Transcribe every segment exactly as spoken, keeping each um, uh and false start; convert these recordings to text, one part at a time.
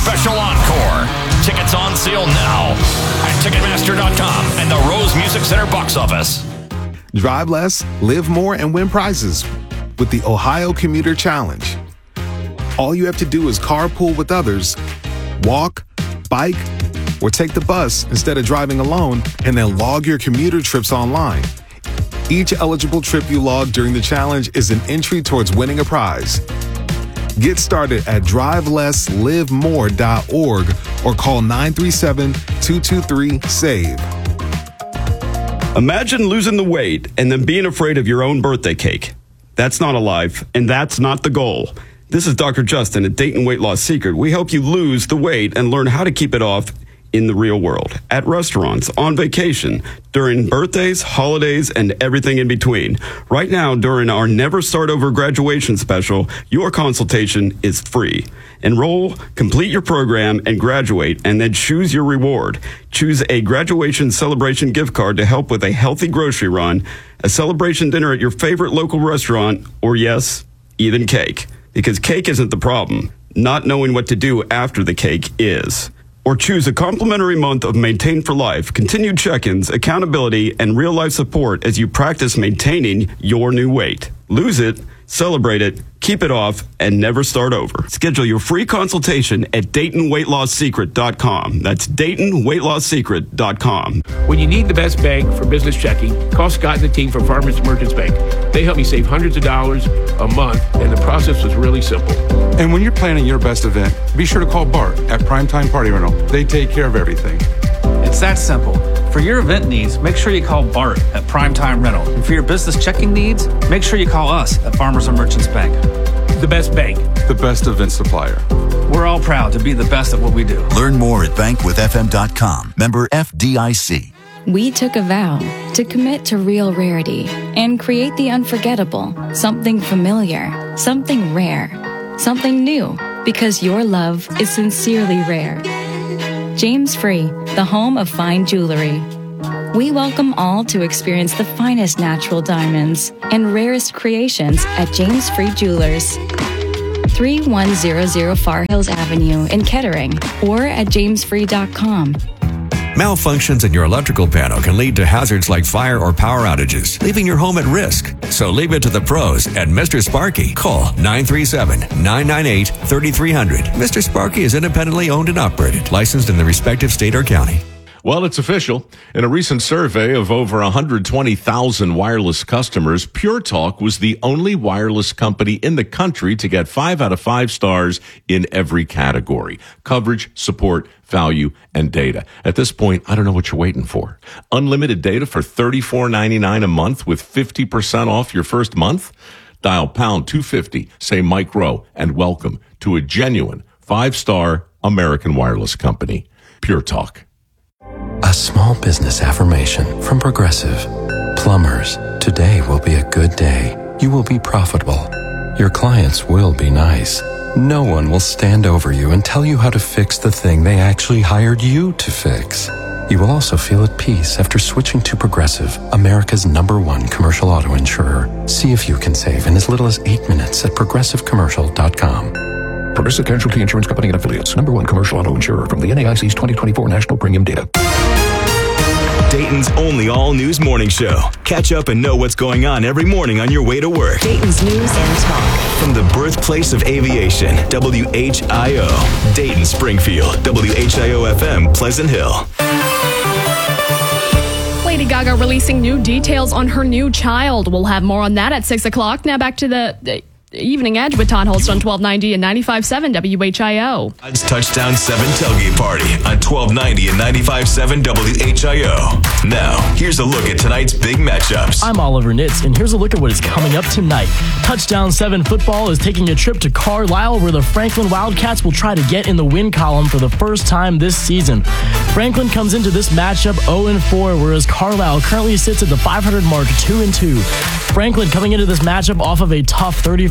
Special Encore. Tickets on sale now at Ticketmaster dot com and the Rose Music Center box office. Drive less, live more, and win prizes with the Ohio Commuter Challenge. All you have to do is carpool with others, walk, bike, or take the bus instead of driving alone, and then log your commuter trips online. Each eligible trip you log during the challenge is an entry towards winning a prize. Get started at drive less live more dot org or call nine three seven, two two three, SAVE. Imagine losing the weight and then being afraid of your own birthday cake. That's not alive, and that's not the goal. This is Doctor Justin at Dayton Weight Loss Secret. We help you lose the weight and learn how to keep it off in the real world, at restaurants, on vacation, during birthdays, holidays, and everything in between. Right now, during our Never Start Over graduation special, your consultation is free. Enroll, complete your program, and graduate, and then choose your reward. Choose a graduation celebration gift card to help with a healthy grocery run, a celebration dinner at your favorite local restaurant, or yes, even cake. Because cake isn't the problem. Not knowing what to do after the cake is. Or choose a complimentary month of Maintain for Life, continued check-ins, accountability, and real-life support as you practice maintaining your new weight. Lose it, celebrate it, keep it off, and never start over. Schedule your free consultation at Dayton Weight Loss Secret dot com. That's Dayton Weight Loss Secret dot com. When you need the best bank for business checking, call Scott and the team from Farmers Merchants Bank. They help me save hundreds of dollars a month, and the process was really simple. And when you're planning your best event, be sure to call Bart at Primetime Party Rental. They take care of everything. It's that simple. For your event needs, make sure you call Bart at Primetime Rental. And for your business checking needs, make sure you call us at Farmers and Merchants Bank. The best bank. The best event supplier. We're all proud to be the best at what we do. Learn more at bank with f m dot com. Member F D I C. We took a vow to commit to real rarity and create the unforgettable, something familiar, something rare, something new, because your love is sincerely rare. James Free, the home of fine jewelry. We welcome all to experience the finest natural diamonds and rarest creations at James Free Jewelers. thirty-one hundred Far Hills Avenue in Kettering or at james free dot com. Malfunctions in your electrical panel can lead to hazards like fire or power outages, leaving your home at risk. So leave it to the pros at Mister Sparky. Call nine three seven, nine nine eight, three three zero zero. Mister Sparky is independently owned and operated, licensed in the respective state or county. Well, it's official. In a recent survey of over one hundred twenty thousand wireless customers, Pure Talk was the only wireless company in the country to get five out of five stars in every category: coverage, support, value, and data. At this point, I don't know what you're waiting for. Unlimited data for thirty-four ninety-nine a month with fifty percent off your first month? Dial pound two fifty, say Mike Rowe, and welcome to a genuine five-star American wireless company. Pure Talk. A small business affirmation from Progressive. Plumbers, today will be a good day. You will be profitable. Your clients will be nice. No one will stand over you and tell you how to fix the thing they actually hired you to fix. You will also feel at peace after switching to Progressive, America's number one commercial auto insurer. See if you can save in as little as eight minutes at progressive commercial dot com. Progressive Casualty Insurance Company and Affiliates. Number one commercial auto insurer from the N A I C's twenty twenty-four National Premium Data. Dayton's only all-news morning show. Catch up and know what's going on every morning on your way to work. Dayton's News and Talk. From the birthplace of aviation, W H I O. Dayton, Springfield, W H I O F M, Pleasant Hill. Lady Gaga releasing new details on her new child. We'll have more on that at six o'clock. Now back to the... the Evening Edge with Todd Holst on twelve ninety and ninety-five point seven W H I O. It's Touchdown seven Tailgate Party on twelve ninety and ninety-five point seven W H I O. Now, here's a look at tonight's big matchups. I'm Oliver Nitz, and here's a look at what is coming up tonight. Touchdown seven football is taking a trip to Carlisle, where the Franklin Wildcats will try to get in the win column for the first time this season. Franklin comes into this matchup oh and four, whereas Carlisle currently sits at the five hundred mark, two and two. Franklin coming into this matchup off of a tough thirty-five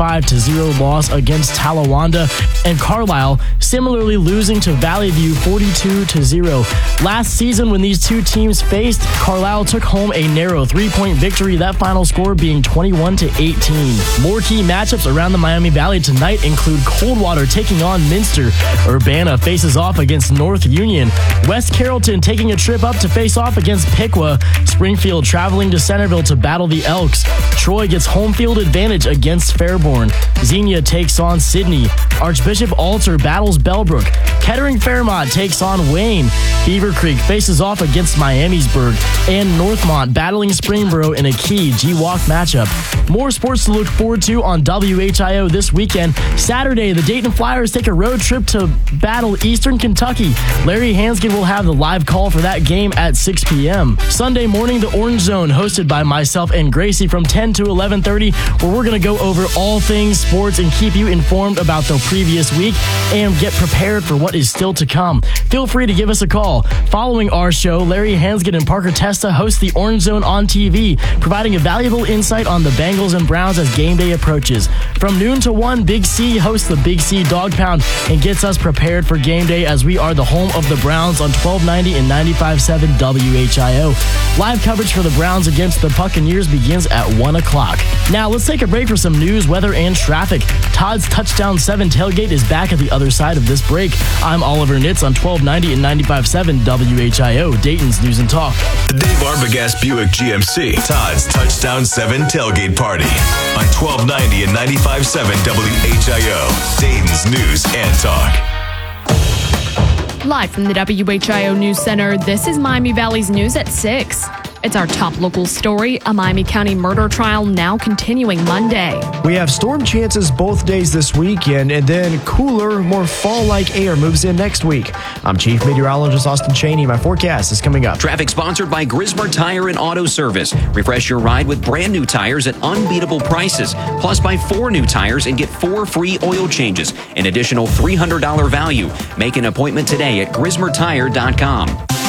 forty-five to zero loss against Talawanda, and Carlisle similarly losing to Valley View forty-two to zero. Last season when these two teams faced, Carlisle took home a narrow three-point victory, that final score being twenty-one to eighteen. More key matchups around the Miami Valley tonight include Coldwater taking on Minster, Urbana faces off against North Union, West Carrollton taking a trip up to face off against Piqua, Springfield traveling to Centerville to battle the Elks, Troy gets home field advantage against Fairborn, Xenia takes on Sydney, Archbishop Alter battles Bellbrook, Kettering Fairmont takes on Wayne, Beaver Creek faces off against Miamisburg, and Northmont battling Springboro in a key G WAC matchup. More sports to look forward to on W H I O this weekend. Saturday, the Dayton Flyers take a road trip to battle Eastern Kentucky. Larry Hanskin will have the live call for that game at six p.m. Sunday morning, the Orange Zone, hosted by myself and Gracie from ten to eleven thirty, where we're going to go over all things sports and keep you informed about the previous week and get prepared for what is still to come. Feel free to give us a call. Following our show, Larry Hanskin and Parker Testa host the Orange Zone on T V, providing a valuable insight on the Bengals and Browns as game day approaches. From noon to one, Big C hosts the Big C Dog Pound and gets us prepared for game day as we are the home of the Browns on twelve ninety and ninety-five point seven W H I O. Live coverage for the Browns against the Buccaneers begins at one o'clock. Now, let's take a break for some news, weather, and traffic. Todd's Touchdown seven tailgate is back at the other side of this break. I'm Oliver Nitz on twelve ninety and ninety-five point seven W H I O, Dayton's News and Talk. The Dave Arbogast Buick G M C, Todd's Touchdown seven tailgate party on twelve ninety and ninety-five point seven W H I O, Dayton's News and Talk. Live from the W H I O News Center, this is Miami Valley's News at six. It's our top local story, a Miami County murder trial now continuing Monday. We have storm chances both days this weekend, and then cooler, more fall-like air moves in next week. I'm Chief Meteorologist Austin Cheney. My forecast is coming up. Traffic sponsored by Grismer Tire and Auto Service. Refresh your ride with brand new tires at unbeatable prices. Plus, buy four new tires and get four free oil changes. An additional three hundred dollars value. Make an appointment today at grismer tire dot com.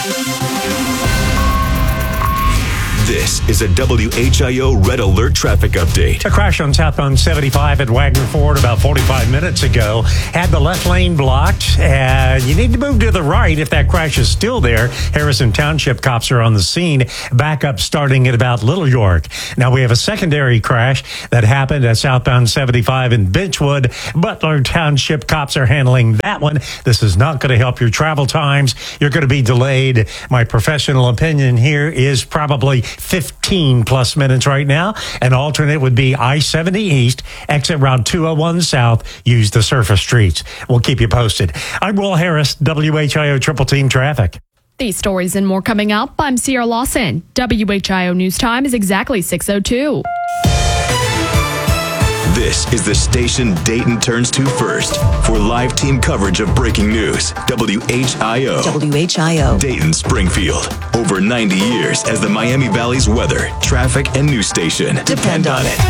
This is a W H I O Red Alert traffic update. A crash on southbound seventy-five at Wagner Ford about forty-five minutes ago had the left lane blocked. Uh, you need to move to the right if that crash is still there. Harrison Township cops are on the scene. Backup starting at about Little York. Now we have a secondary crash that happened at southbound seventy-five in Benchwood. Butler Township cops are handling that one. This is not going to help your travel times. You're going to be delayed. My professional opinion here is probably fifteen plus minutes right now. An alternate would be I seventy East, exit Route two oh one South. Use the surface streets. We'll keep you posted. I'm Will Harris, W H I O Triple Team Traffic. These stories and more coming up. I'm Sierra Lawson. W H I O News Time is exactly six oh two. This is the station Dayton turns to first for live team coverage of breaking news. W H I O. W H I O. Dayton Springfield. Over ninety years as the Miami Valley's weather, traffic, and news station. Depend on it.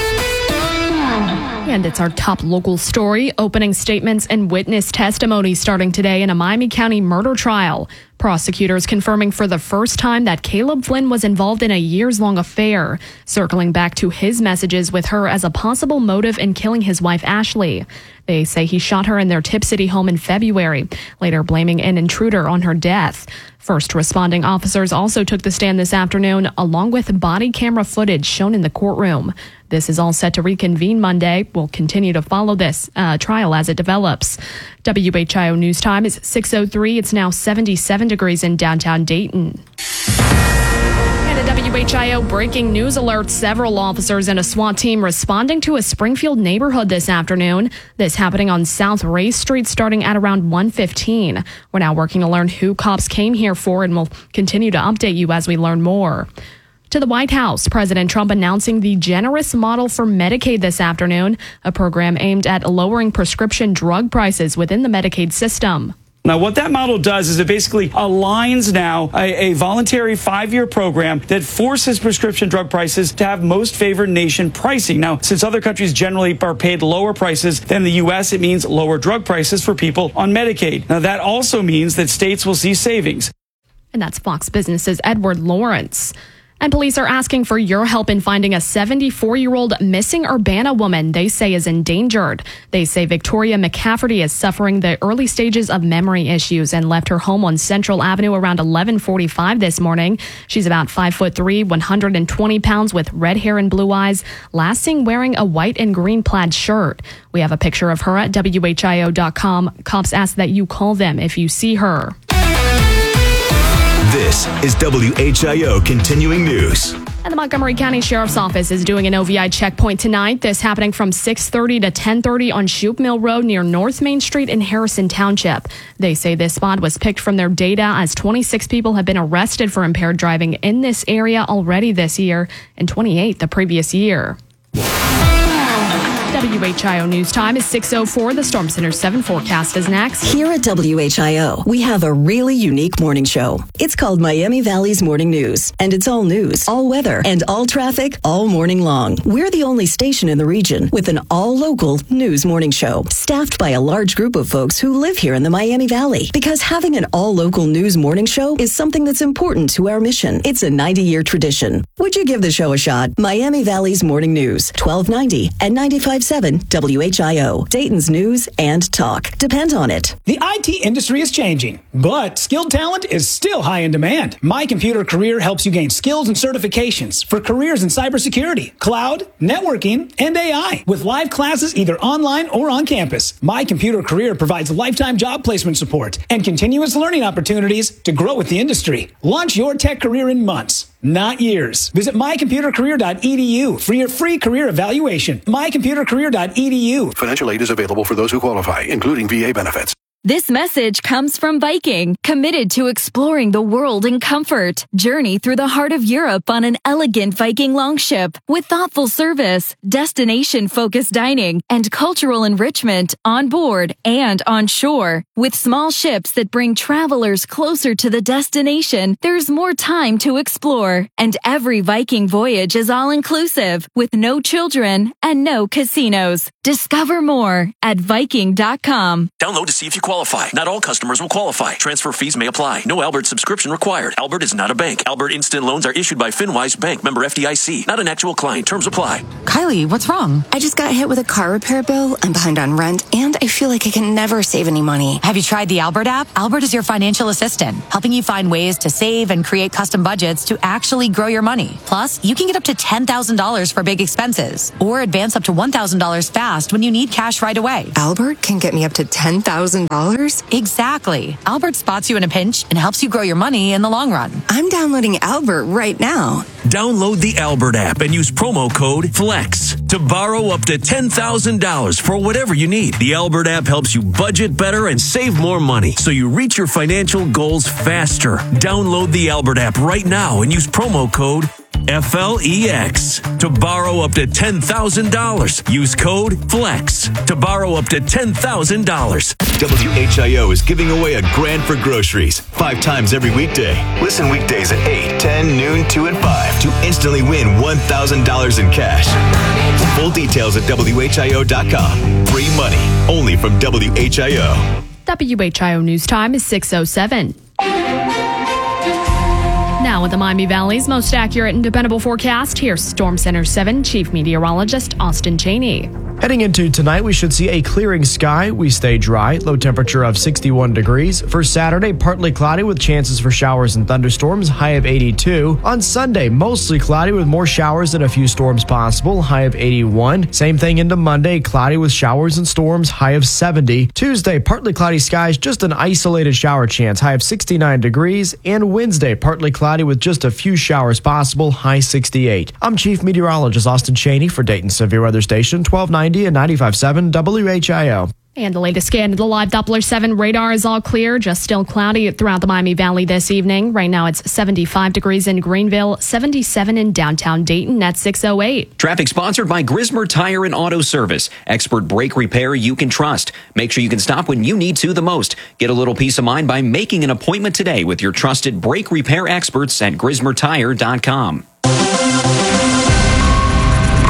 And it's our top local story, opening statements and witness testimony starting today in a Miami County murder trial. Prosecutors confirming for the first time that Caleb Flynn was involved in a years-long affair, circling back to his messages with her as a possible motive in killing his wife, Ashley. They say he shot her in their Tip City home in February, later blaming an intruder on her death. First responding officers also took the stand this afternoon, along with body camera footage shown in the courtroom. This is all set to reconvene Monday. We'll continue to follow this uh, trial as it develops. W H I O News Time is six oh three. It's now seventy-seven degrees in downtown Dayton. And a W H I O breaking news alert. Several officers and a SWAT team responding to a Springfield neighborhood this afternoon. This happening on South Race Street starting at around one fifteen. We're now working to learn who cops came here for, and we'll continue to update you as we learn more. To the White House, President Trump announcing the generous model for Medicaid this afternoon, a program aimed at lowering prescription drug prices within the Medicaid system. Now, what that model does is it basically aligns now a, a voluntary five-year program that forces prescription drug prices to have most favored nation pricing. Now, since other countries generally are paid lower prices than the U S, it means lower drug prices for people on Medicaid. Now, that also means that states will see savings. And that's Fox Business's Edward Lawrence. And police are asking for your help in finding a seventy-four-year-old missing Urbana woman they say is endangered. They say Victoria McCafferty is suffering the early stages of memory issues and left her home on Central Avenue around eleven forty-five this morning. She's about five foot three, one hundred twenty pounds with red hair and blue eyes, last seen wearing a white and green plaid shirt. We have a picture of her at W H I O dot com. Cops ask that you call them if you see her. This is W H I O Continuing News. And the Montgomery County Sheriff's Office is doing an O V I checkpoint tonight. This happening from six thirty to ten thirty on Shoup Mill Road near North Main Street in Harrison Township. They say this spot was picked from their data as twenty-six people have been arrested for impaired driving in this area already this year and twenty-eight the previous year. W H I O News Time is six oh four. The Storm Center seven forecast is next. Here at W H I O, we have a really unique morning show. It's called Miami Valley's Morning News, and it's all news, all weather, and all traffic all morning long. We're the only station in the region with an all-local news morning show, staffed by a large group of folks who live here in the Miami Valley. Because having an all-local news morning show is something that's important to our mission. It's a ninety-year tradition. Would you give the show a shot? Miami Valley's Morning News, twelve ninety and ninety-five point seven W H I O, Dayton's news and talk. Depend on it. The I T industry is changing, but skilled talent is still high in demand. My Computer Career helps you gain skills and certifications for careers in cybersecurity, cloud, networking, and A I with live classes either online or on campus. My Computer Career provides lifetime job placement support and continuous learning opportunities to grow with the industry. Launch your tech career in months, not years. Visit my computer career dot e d u for your free career evaluation. my computer career dot e d u. Financial aid is available for those who qualify, including V A benefits. This message comes from Viking, committed to exploring the world in comfort. Journey through the heart of Europe on an elegant Viking longship with thoughtful service, destination-focused dining, and cultural enrichment on board and on shore. With small ships that bring travelers closer to the destination, there's more time to explore. And every Viking voyage is all-inclusive, with no children and no casinos. Discover more at Viking dot com. Download to see if you qualify. Not all customers will qualify. Transfer fees may apply. No Albert subscription required. Albert is not a bank. Albert Instant Loans are issued by FinWise Bank, member F D I C. Not an actual client. Terms apply. Kylie, what's wrong? I just got hit with a car repair bill. I'm behind on rent, and I feel like I can never save any money. Have you tried the Albert app? Albert is your financial assistant, helping you find ways to save and create custom budgets to actually grow your money. Plus, you can get up to ten thousand dollars for big expenses, or advance up to one thousand dollars fast when you need cash right away. Albert can get me up to ten thousand dollars? Exactly. Albert spots you in a pinch and helps you grow your money in the long run. I'm downloading Albert right now. Download the Albert app and use promo code FLEX to borrow up to ten thousand dollars for whatever you need. The Albert app helps you budget better and save more money so you reach your financial goals faster. Download the Albert app right now and use promo code F L E X to borrow up to ten thousand dollars. Use code FLEX to borrow up to ten thousand dollars. W H I O is giving away a grand for groceries five times every weekday. Listen weekdays at eight, ten, noon, two, and five to instantly win one thousand dollars in cash. Full details at W H I O dot com. Free money only from W H I O. W H I O News Time is six oh seven. Now with the Miami Valley's most accurate and dependable forecast, here's Storm Center seven Chief Meteorologist Austin Cheney. Heading into tonight, we should see a clearing sky. We stay dry, low temperature of sixty-one degrees. For Saturday, partly cloudy with chances for showers and thunderstorms, high of eighty-two. On Sunday, mostly cloudy with more showers and a few storms possible, high of eighty-one. Same thing into Monday, cloudy with showers and storms, high of seventy. Tuesday, partly cloudy skies, just an isolated shower chance, high of sixty-nine degrees. And Wednesday, partly cloudy with just a few showers possible, high sixty-eight. I'm Chief Meteorologist Austin Cheney for Dayton Severe Weather Station, twelve ninety and ninety-five point seven W H I O. And the latest scan of the live Doppler seven radar is all clear, just still cloudy throughout the Miami Valley this evening. Right now it's seventy-five degrees in Greenville, seventy-seven in downtown Dayton at six oh eight. Traffic sponsored by Grismer Tire and Auto Service. Expert brake repair you can trust. Make sure you can stop when you need to the most. Get a little peace of mind by making an appointment today with your trusted brake repair experts at Grismer Tire dot com.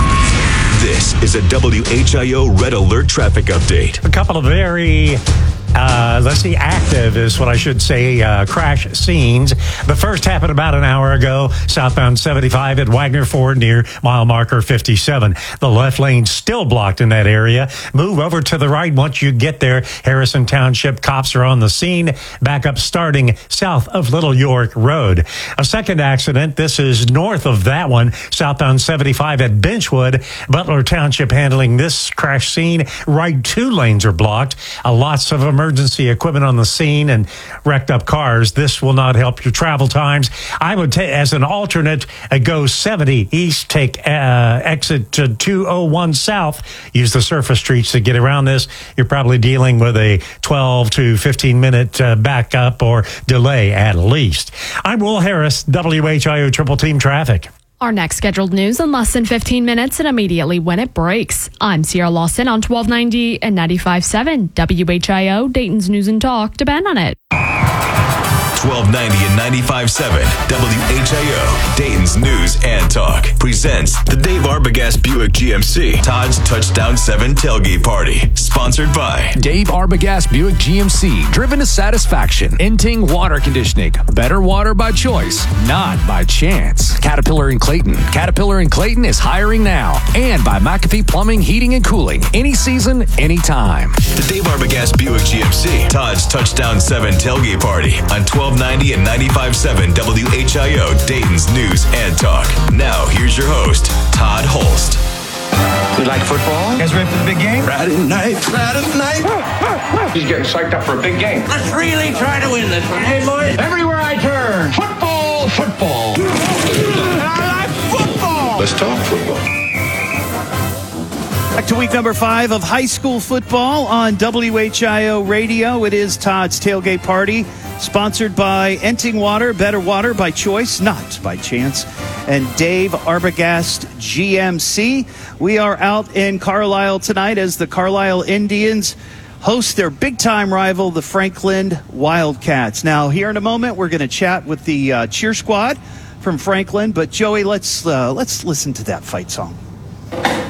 This is a W H I O Red Alert traffic update. A couple of very Uh, let's see, active is what I should say, uh, crash scenes. The first happened about an hour ago, southbound seventy-five at Wagner Ford near mile marker fifty-seven. The left lane still blocked in that area. Move over to the right once you get there. Harrison Township cops are on the scene. Backup starting south of Little York Road. A second accident, this is north of that one, southbound seventy-five at Benchwood. Butler Township handling this crash scene. Right two lanes are blocked. Uh, lots of emergency equipment on the scene and wrecked up cars. This will not help your travel times. I would take, as an alternate, uh, go seventy east, take uh, exit to two oh one south. Use the surface streets to get around this. You're probably dealing with a twelve to fifteen minute uh, backup or delay at least. I'm Will Harris, W H I O Triple Team Traffic. Our next scheduled news in less than fifteen minutes and immediately when it breaks. I'm Sierra Lawson on twelve ninety and ninety-five point seven W H I O, Dayton's News and Talk. Depend on it. twelve ninety and ninety-five point seven W H I O, Dayton's News and Talk, presents the Dave Arbogast Buick G M C Todd's Touchdown seven Tailgate Party, sponsored by Dave Arbogast Buick G M C, driven to satisfaction. Inting Water Conditioning, better water by choice, not by chance. Caterpillar in Clayton, Caterpillar in Clayton is hiring now. And by McAfee Plumbing, Heating and Cooling, any season, anytime. The Dave Arbogast Buick G M C Todd's Touchdown seven Tailgate Party on twelve ninety and ninety-five point seven W H I O, Dayton's News and Talk. Now, here's your host, Todd Holst. You like football? You guys ready for the big game? Friday night, Friday night. He's getting psyched up for a big game. Let's really try to win this one, hey, boys? Everywhere I turn, football, football. I like football. Let's talk football. Back to week number five of high school football on W H I O Radio. It is Todd's Tailgate Party, sponsored by Enting Water, better water by choice, not by chance, and Dave Arbogast G M C. We are out in Carlisle tonight as the Carlisle Indians host their big-time rival, the Franklin Wildcats. Now, here in a moment, we're going to chat with the uh, cheer squad from Franklin, but Joey, let's uh, let's listen to that fight song.